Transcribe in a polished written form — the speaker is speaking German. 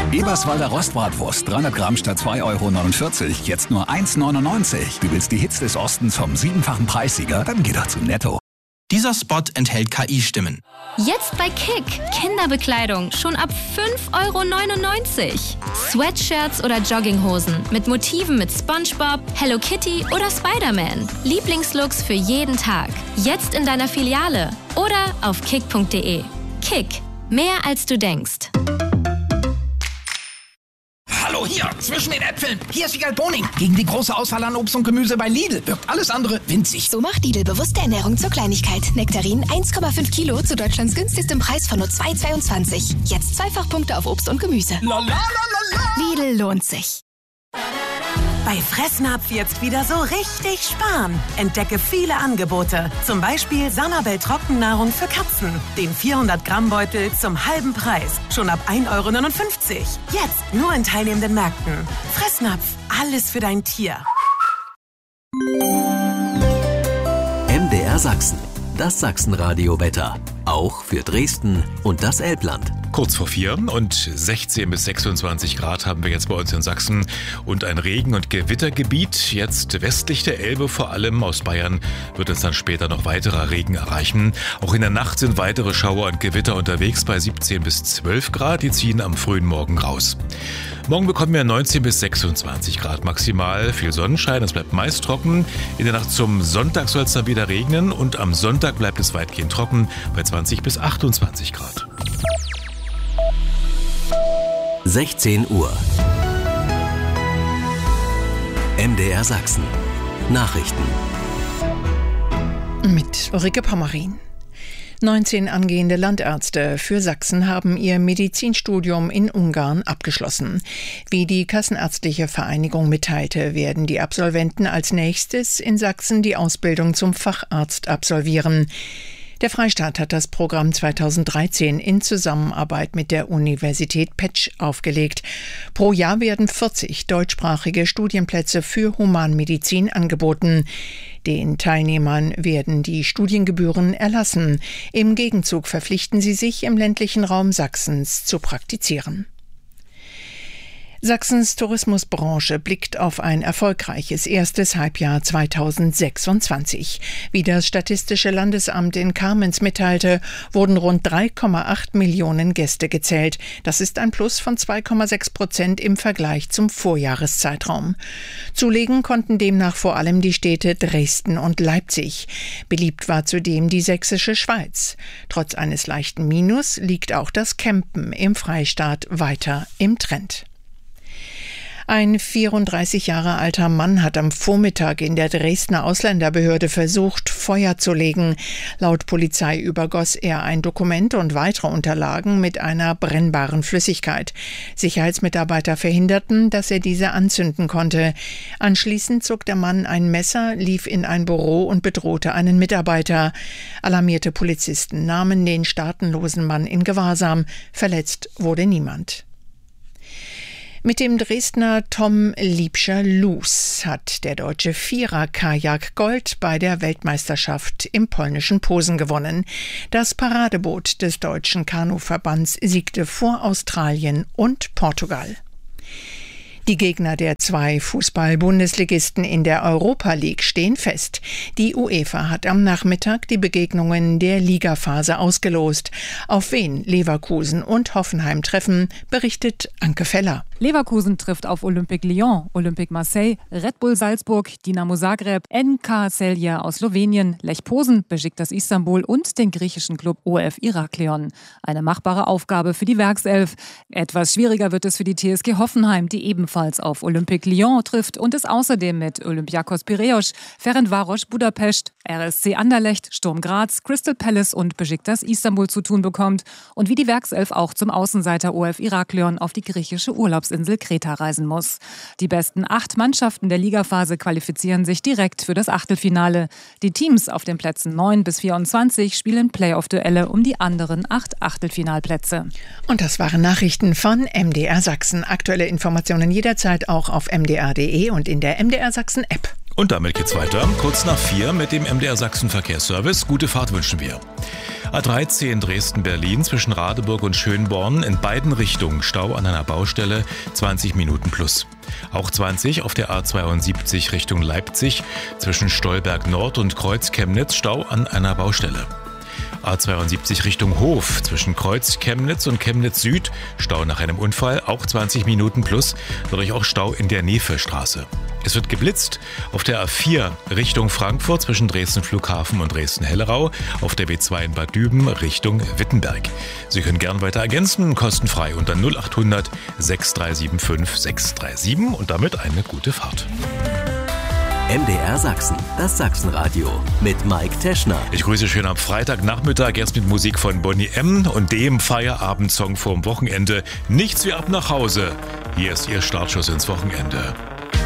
Eberswalder Rostbratwurst, 300 Gramm statt 2,49 €, jetzt nur 1,99 €. Du willst die Hits des Ostens vom 7-fachen Preissieger? Dann geh doch zu Netto. Dieser Spot enthält KI-Stimmen. Jetzt bei Kick. Kinderbekleidung schon ab 5,99 €. Sweatshirts oder Jogginghosen mit Motiven mit SpongeBob, Hello Kitty oder Spider-Man. Lieblingslooks für jeden Tag. Jetzt in deiner Filiale oder auf kick.de. Kick. Mehr als du denkst. Hallo, hier, zwischen den Äpfeln. Hier ist Wiegald Boning. Gegen die große Auswahl an Obst und Gemüse bei Lidl wirkt alles andere winzig. So macht Lidl bewusste Ernährung zur Kleinigkeit. Nektarinen 1,5 Kilo zu Deutschlands günstigstem Preis von nur 2,22 €. Jetzt Zweifachpunkte auf Obst und Gemüse. Lidl lohnt sich. Bei Fressnapf jetzt wieder so richtig sparen. Entdecke viele Angebote. Zum Beispiel Sanabel Trockennahrung für Katzen. Den 400-Gramm-Beutel zum halben Preis. Schon ab 1,59 €. Jetzt nur in teilnehmenden Märkten. Fressnapf. Alles für dein Tier. MDR Sachsen. Das Sachsenradio-Wetter. Auch für Dresden und das Elbland. Kurz vor 4 und 16 bis 26 Grad haben wir jetzt bei uns in Sachsen und ein Regen- und Gewittergebiet. Jetzt westlich der Elbe, vor allem aus Bayern, wird es dann später noch weiterer Regen erreichen. Auch in der Nacht sind weitere Schauer und Gewitter unterwegs bei 17 bis 12 Grad. Die ziehen am frühen Morgen raus. Morgen bekommen wir 19 bis 26 Grad maximal. Viel Sonnenschein, es bleibt meist trocken. In der Nacht zum Sonntag soll es dann wieder regnen und am Sonntag bleibt es weitgehend trocken bei 20 bis 28 Grad. 16 Uhr. MDR Sachsen. Nachrichten. Mit Ulrike Pommerin. 19 angehende Landärzte für Sachsen haben ihr Medizinstudium in Ungarn abgeschlossen. Wie die Kassenärztliche Vereinigung mitteilte, werden die Absolventen als nächstes in Sachsen die Ausbildung zum Facharzt absolvieren. Der Freistaat hat das Programm 2013 in Zusammenarbeit mit der Universität Pécs aufgelegt. Pro Jahr werden 40 deutschsprachige Studienplätze für Humanmedizin angeboten. Den Teilnehmern werden die Studiengebühren erlassen. Im Gegenzug verpflichten sie sich, im ländlichen Raum Sachsens zu praktizieren. Sachsens Tourismusbranche blickt auf ein erfolgreiches erstes Halbjahr 2026. Wie das Statistische Landesamt in Kamenz mitteilte, wurden rund 3,8 Millionen Gäste gezählt. Das ist ein Plus von 2,6% im Vergleich zum Vorjahreszeitraum. Zulegen konnten demnach vor allem die Städte Dresden und Leipzig. Beliebt war zudem die sächsische Schweiz. Trotz eines leichten Minus liegt auch das Campen im Freistaat weiter im Trend. Ein 34 Jahre alter Mann hat am Vormittag in der Dresdner Ausländerbehörde versucht, Feuer zu legen. Laut Polizei übergoss er ein Dokument und weitere Unterlagen mit einer brennbaren Flüssigkeit. Sicherheitsmitarbeiter verhinderten, dass er diese anzünden konnte. Anschließend zog der Mann ein Messer, lief in ein Büro und bedrohte einen Mitarbeiter. Alarmierte Polizisten nahmen den staatenlosen Mann in Gewahrsam. Verletzt wurde niemand. Mit dem Dresdner Tom Liebscher-Luz hat der deutsche Vierer-Kajak Gold bei der Weltmeisterschaft im polnischen Posen gewonnen. Das Paradeboot des deutschen Kanuverbands siegte vor Australien und Portugal. Die Gegner der 2 Fußball-Bundesligisten in der Europa League stehen fest. Die UEFA hat am Nachmittag die Begegnungen der Ligaphase ausgelost. Auf wen Leverkusen und Hoffenheim treffen, berichtet Anke Feller. Leverkusen trifft auf Olympique Lyon, Olympique Marseille, Red Bull Salzburg, Dinamo Zagreb, NK Celje aus Slowenien, Lech Posen, Besiktas Istanbul und den griechischen Klub OF Iraklion. Eine machbare Aufgabe für die Werkself. Etwas schwieriger wird es für die TSG Hoffenheim, die ebenfalls auf Olympique Lyon trifft und es außerdem mit Olympiakos Piräus, Ferencváros Budapest, RSC Anderlecht, Sturm Graz, Crystal Palace und Besiktas Istanbul zu tun bekommt und wie die Werkself auch zum Außenseiter OF Iraklion auf die griechische Urlaubsinsel Kreta reisen muss. Die besten 8 Mannschaften der Ligaphase qualifizieren sich direkt für das Achtelfinale. Die Teams auf den Plätzen 9 bis 24 spielen Playoff-Duelle um die anderen 8 Achtelfinalplätze. Und das waren Nachrichten von MDR Sachsen. Aktuelle Informationen jederzeit auch auf mdr.de und in der MDR Sachsen App. Und damit geht's weiter. Kurz nach 4 mit dem MDR Sachsen Verkehrsservice. Gute Fahrt wünschen wir. A13 Dresden-Berlin zwischen Radeburg und Schönborn in beiden Richtungen Stau an einer Baustelle, 20 Minuten plus. Auch 20 auf der A72 Richtung Leipzig zwischen Stolberg Nord und Kreuz Chemnitz Stau an einer Baustelle. A72 Richtung Hof zwischen Kreuz Chemnitz und Chemnitz Süd Stau nach einem Unfall, auch 20 Minuten plus, dadurch auch Stau in der Nefe-Straße. Es wird geblitzt auf der A4 Richtung Frankfurt zwischen Dresden Flughafen und Dresden-Hellerau, auf der B2 in Bad Düben Richtung Wittenberg. Sie können gern weiter ergänzen, kostenfrei unter 0800 6375 637 und damit eine gute Fahrt. MDR Sachsen, das Sachsenradio mit Mike Teschner. Ich grüße schön am Freitagnachmittag erst mit Musik von Bonnie M. und dem Feierabendsong vorm Wochenende. Nichts wie ab nach Hause. Hier ist Ihr Startschuss ins Wochenende.